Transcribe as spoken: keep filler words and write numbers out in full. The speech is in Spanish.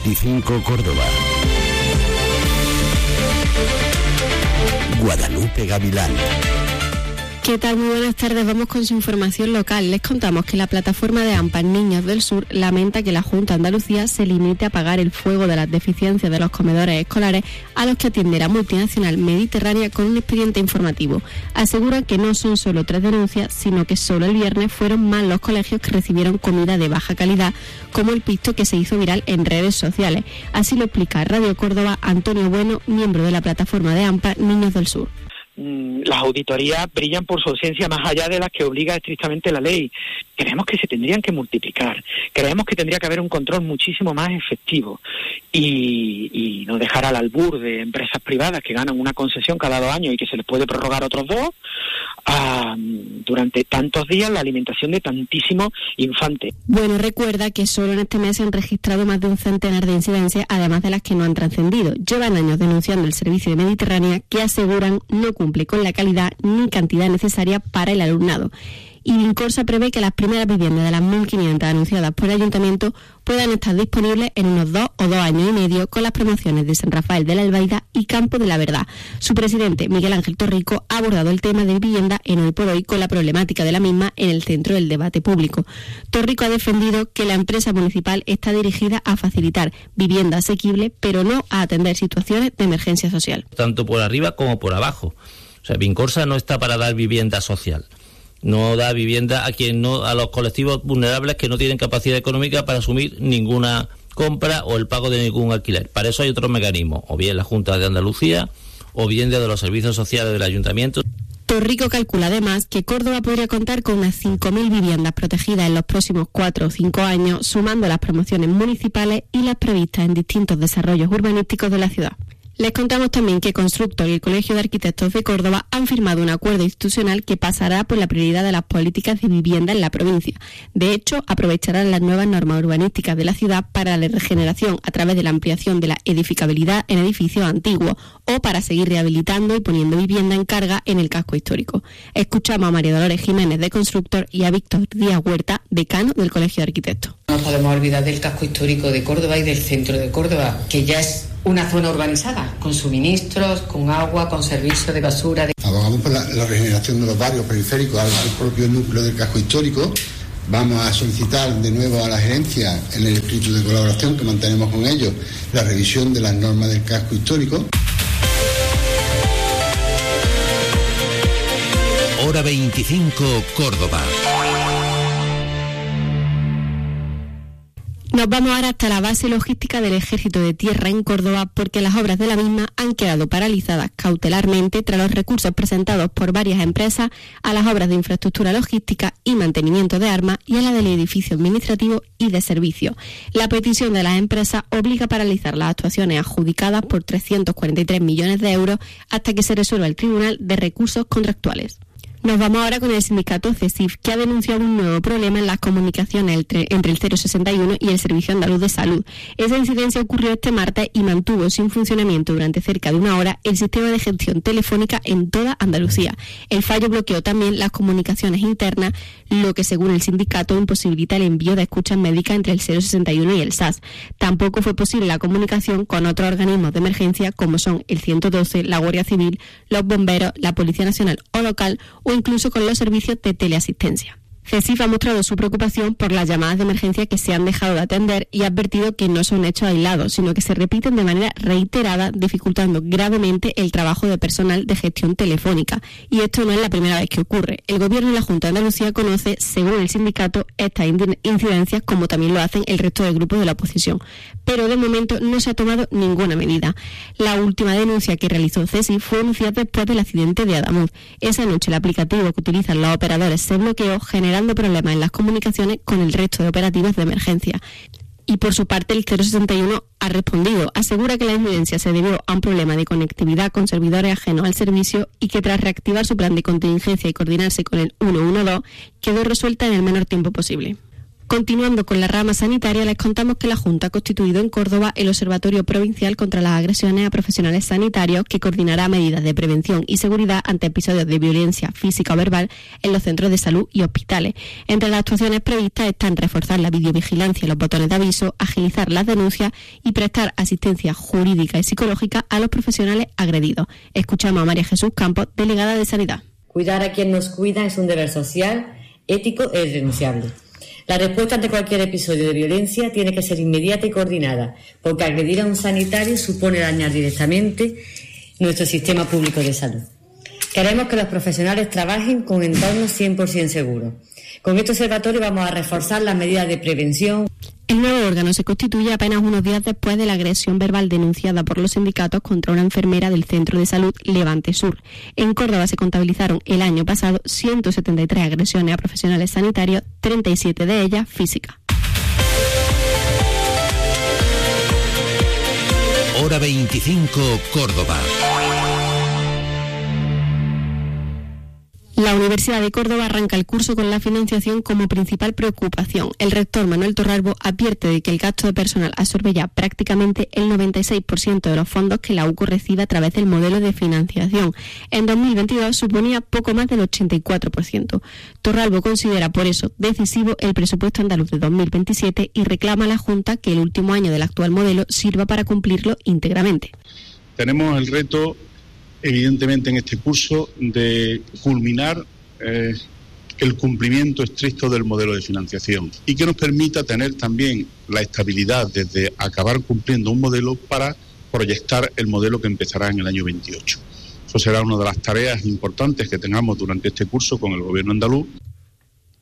veinticinco Córdoba. Guadalupe Gavilán. ¿Qué tal? Muy buenas tardes. Vamos con su información local. Les contamos que la plataforma de AMPA Niños del Sur lamenta que la Junta de Andalucía se limite a apagar el fuego de las deficiencias de los comedores escolares a los que atiende la multinacional Mediterránea con un expediente informativo. Aseguran que no son solo tres denuncias, sino que solo el viernes fueron más los colegios que recibieron comida de baja calidad, como el pisto que se hizo viral en redes sociales. Así lo explica Radio Córdoba Antonio Bueno, miembro de la plataforma de AMPA Niños del Sur. Las auditorías brillan por su ausencia más allá de las que obliga estrictamente la ley. Creemos que se tendrían que multiplicar, creemos que tendría que haber un control muchísimo más efectivo y, y no dejar al albur de empresas privadas que ganan una concesión cada dos años y que se les puede prorrogar otros dos, a, durante tantos días la alimentación de tantísimos infantes. Bueno, recuerda que solo en este mes se han registrado más de un centenar de incidencias, además de las que no han trascendido. Llevan años denunciando el servicio de Mediterránea, que aseguran no cumple con la calidad ni cantidad necesaria para el alumnado. Y Vincorsa prevé que las primeras viviendas de las mil quinientas anunciadas por el Ayuntamiento puedan estar disponibles en unos dos o dos años y medio con las promociones de San Rafael de la Albaida y Campo de la Verdad. Su presidente, Miguel Ángel Torrico, ha abordado el tema de vivienda en Hoy por Hoy con la problemática de la misma en el centro del debate público. Torrico ha defendido que la empresa municipal está dirigida a facilitar vivienda asequible, pero no a atender situaciones de emergencia social. Tanto por arriba como por abajo. O sea, Vincorsa no está para dar vivienda social. No da vivienda a quien no a los colectivos vulnerables que no tienen capacidad económica para asumir ninguna compra o el pago de ningún alquiler. Para eso hay otros mecanismos, o bien la Junta de Andalucía, o bien de los servicios sociales del Ayuntamiento. Torrico calcula además que Córdoba podría contar con unas cinco mil viviendas protegidas en los próximos cuatro o cinco años, sumando las promociones municipales y las previstas en distintos desarrollos urbanísticos de la ciudad. Les contamos también que Constructor y el Colegio de Arquitectos de Córdoba han firmado un acuerdo institucional que pasará por la prioridad de las políticas de vivienda en la provincia. De hecho, aprovecharán las nuevas normas urbanísticas de la ciudad para la regeneración a través de la ampliación de la edificabilidad en edificios antiguos o para seguir rehabilitando y poniendo vivienda en carga en el casco histórico. Escuchamos a María Dolores Jiménez de Constructor y a Víctor Díaz Huerta, decano del Colegio de Arquitectos. No nos podemos olvidar del casco histórico de Córdoba y del centro de Córdoba, que ya es una zona urbanizada, con suministros, con agua, con servicios de basura. De... Abogamos por la, la regeneración de los barrios periféricos al, al propio núcleo del casco histórico. Vamos a solicitar de nuevo a la gerencia, en el espíritu de colaboración que mantenemos con ellos, la revisión de las normas del casco histórico. Hora veinticinco, Córdoba. Nos vamos ahora hasta la base logística del Ejército de Tierra en Córdoba porque las obras de la misma han quedado paralizadas cautelarmente tras los recursos presentados por varias empresas a las obras de infraestructura logística y mantenimiento de armas y a la del edificio administrativo y de servicio. La petición de las empresas obliga a paralizar las actuaciones adjudicadas por trescientos cuarenta y tres millones de euros hasta que se resuelva el Tribunal de Recursos Contractuales. Nos vamos ahora con el sindicato CESIF, que ha denunciado un nuevo problema en las comunicaciones entre, entre el cero sesenta y uno y el Servicio Andaluz de Salud. Esa incidencia ocurrió este martes y mantuvo sin funcionamiento durante cerca de una hora el sistema de gestión telefónica en toda Andalucía. El fallo bloqueó también las comunicaciones internas, lo que según el sindicato imposibilita el envío de escuchas médicas entre el cero sesenta y uno y el S A S. Tampoco fue posible la comunicación con otros organismos de emergencia como son el ciento doce, la Guardia Civil, los bomberos, la Policía Nacional o local o incluso con los servicios de teleasistencia. CESIF ha mostrado su preocupación por las llamadas de emergencia que se han dejado de atender y ha advertido que no son hechos aislados, sino que se repiten de manera reiterada, dificultando gravemente el trabajo de personal de gestión telefónica. Y esto no es la primera vez que ocurre. El Gobierno y la Junta de Andalucía conoce, según el sindicato, estas incidencias como también lo hacen el resto de grupos de la oposición. Pero de momento no se ha tomado ninguna medida. La última denuncia que realizó CESIF fue anunciada después del accidente de Adamuz. Esa noche el aplicativo que utilizan los operadores se bloqueó, generando problemas en las comunicaciones con el resto de operativos de emergencia. Y por su parte el cero sesenta y uno ha respondido. Asegura que la incidencia se debió a un problema de conectividad con servidores ajenos al servicio y que tras reactivar su plan de contingencia y coordinarse con el ciento doce quedó resuelta en el menor tiempo posible. Continuando con la rama sanitaria, les contamos que la Junta ha constituido en Córdoba el Observatorio Provincial contra las Agresiones a Profesionales Sanitarios, que coordinará medidas de prevención y seguridad ante episodios de violencia física o verbal en los centros de salud y hospitales. Entre las actuaciones previstas están reforzar la videovigilancia y los botones de aviso, agilizar las denuncias y prestar asistencia jurídica y psicológica a los profesionales agredidos. Escuchamos a María Jesús Campos, delegada de Sanidad. Cuidar a quien nos cuida es un deber social, ético e irrenunciable. La respuesta ante cualquier episodio de violencia tiene que ser inmediata y coordinada, porque agredir a un sanitario supone dañar directamente nuestro sistema público de salud. Queremos que los profesionales trabajen con entornos cien por ciento seguros. Con este observatorio vamos a reforzar las medidas de prevención. El nuevo órgano se constituye apenas unos días después de la agresión verbal denunciada por los sindicatos contra una enfermera del Centro de Salud Levante Sur. En Córdoba se contabilizaron el año pasado ciento setenta y tres agresiones a profesionales sanitarios, treinta y siete de ellas físicas. Hora veinticinco, Córdoba. La Universidad de Córdoba arranca el curso con la financiación como principal preocupación. El rector Manuel Torralbo advierte de que el gasto de personal absorbe ya prácticamente el noventa y seis por ciento de los fondos que la U C O recibe a través del modelo de financiación. En dos mil veintidós suponía poco más del ochenta y cuatro por ciento. Torralbo considera por eso decisivo el presupuesto andaluz de dos mil veintisiete y reclama a la Junta que el último año del actual modelo sirva para cumplirlo íntegramente. Tenemos el reto, evidentemente, en este curso de culminar eh, el cumplimiento estricto del modelo de financiación y que nos permita tener también la estabilidad desde acabar cumpliendo un modelo para proyectar el modelo que empezará en el año veintiocho. Eso será una de las tareas importantes que tengamos durante este curso con el Gobierno andaluz.